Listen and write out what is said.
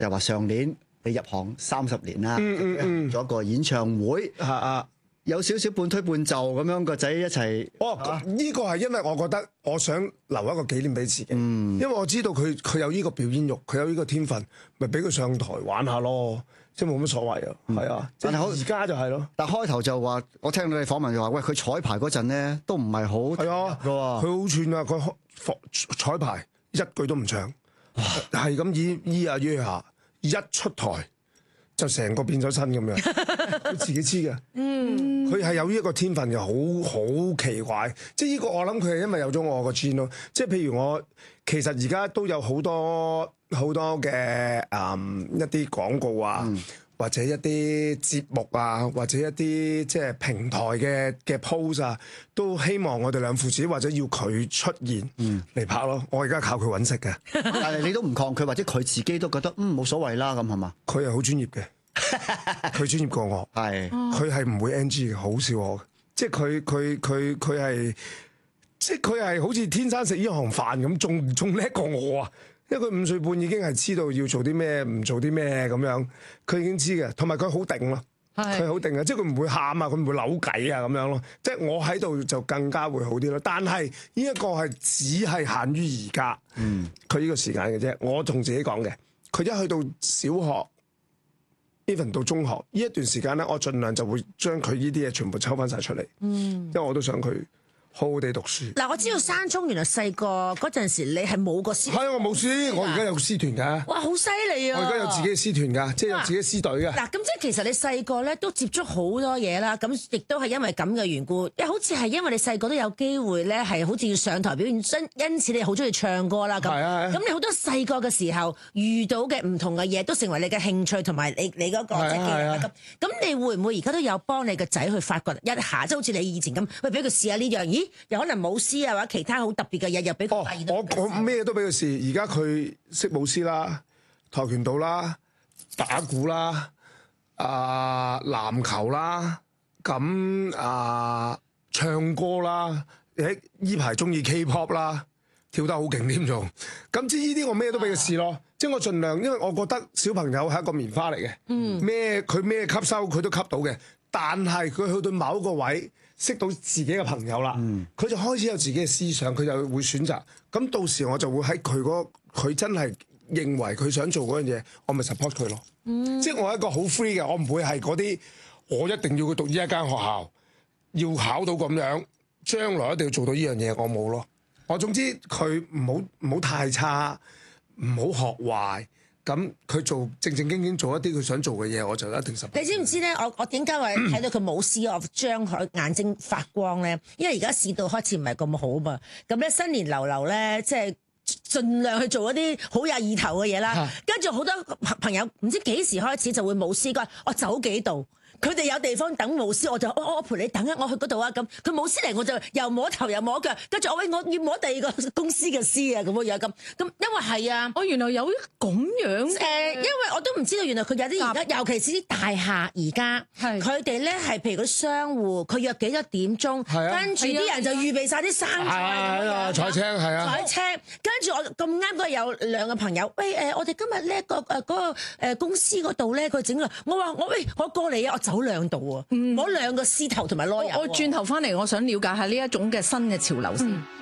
又話上年你入行30年啦，做一個演唱會，有少少半推半就咁樣個仔一齊。 呢個係因為我覺得我想留一個紀念俾自己，因為我知道佢有呢個表演欲，佢有呢個天分，咪俾佢上台玩下咯，即係冇乜所謂啊。係啊，但係而家就係咯。 但開頭就話，我聽到你訪問就話，喂，佢彩排嗰陣咧都唔係好係啊，佢好串啊，佢彩排一句都唔唱，係咁咿呀約下，一出台就成個變咗身咁樣，佢自己知嘅。佢係有呢一個天分嘅，好奇怪。即係呢個我諗佢係因為有咗我個 gene 咯。即係譬如我其實而家都有好多嘅一啲廣告啊，或者一啲節目啊，或者一啲即係平台嘅 post 啊，都希望我哋兩父子或者要佢出現嚟拍咯。我而家靠佢揾食嘅， 但係你都唔抗拒，或者佢自己都覺得冇所謂啦咁係嘛？ 佢係好專業嘅。佢專業過我，佢係唔會 NG 嘅，好笑我嘅，即係佢係，即係佢係好似天生食呢行飯咁，仲叻過我啊！因為佢5歲半已經係知道要做啲咩，唔做啲咩咁樣，佢已經知嘅，同埋佢好定咯，佢好定嘅，即係佢唔會喊啊，佢唔會扭計啊咁樣咯，即係我喺度就更加會好啲咯。但係呢一個係只係限於而家，佢呢個時間嘅啫。我同自己講嘅，佢一去到小學。even 到中學呢一段時間咧，我盡量就會將佢呢啲嘢全部抽翻晒出嚟，因為我都想佢好好地讀書。 嗱，我知道山聰原來細個嗰陣時你係冇個師， 係啊，我冇師，我而家有師團㗎。 哇，好犀利啊！ 我而家有自己嘅師團㗎，即係有自己師隊㗎。 嗱，咁即係其實你細個咧都接觸好多嘢啦，咁亦都係因為咁嘅緣故，好似係因為你細個都有機會咧，係好似要上台表演，因此你好中意唱歌啦。咁你好多細個嘅時候遇到嘅唔同嘅嘢，都成為你嘅興趣同埋你嗰個即係咁你會唔會而家都有幫你個仔去發掘一下，即係好似你以前咁，喂，俾佢試下呢樣，咦，又可能舞獅啊或者其他好特別嘅嘢，又俾佢發現到。 我咩都俾佢試，而家佢識舞獅啦、跆拳道啦、打鼓啦、籃球啦，咁唱歌啦，呢排中意 K-pop 啦，跳得好勁添仲。咁即係呢啲我咩都俾佢試咯，即係我盡量，因為我覺得小朋友係一個棉花嚟嘅，佢咩吸收佢都吸到嘅，但係佢去到某一個位。識到自己嘅朋友啦，佢就開始有自己嘅思想，佢就會選擇。咁到時我就會喺佢真係認為佢想做嗰樣嘢，我咪 support 佢咯。即係我係一個好 free 嘅，我唔會係嗰啲我一定要佢讀呢一間學校，要考到咁樣，將來一定要做到呢樣嘢，我冇咯。我總之佢唔好太差，唔好學壞。咁佢做正正經經做一啲佢想做嘅嘢，我就一定實。 你知唔知咧？我點解話睇到佢舞獅，我將佢眼睛發光咧？因為而家市道開始唔係咁好嘛。咁咧新年流流咧，即係盡量去做一啲好有意頭嘅嘢啦。跟住好多朋友唔知幾時開始就會舞獅，我走幾度。佢哋有地方等舞獅，我就我陪你等啊，我去嗰度啊咁。佢舞獅嚟，我就又摸頭又摸腳，跟住我要摸第二個公司嘅獅啊咁樣咁。因為係啊， 原來有咁樣因為我都唔知道原來佢有啲而家，尤其是啲大廈而家，佢哋咧係譬如嗰啲商戶，佢約幾多點鐘，跟住啲人就預備晒啲生菜， 彩青係啊， 彩青。跟住我咁啱嗰日有兩個朋友，喂我哋今日咧嗰個公司嗰度咧佢整啊，我話我過嚟啊，我走兩度啊，攞兩個獅頭同埋攞油。 我轉頭翻嚟，我想了解下呢一種嘅新嘅潮流先。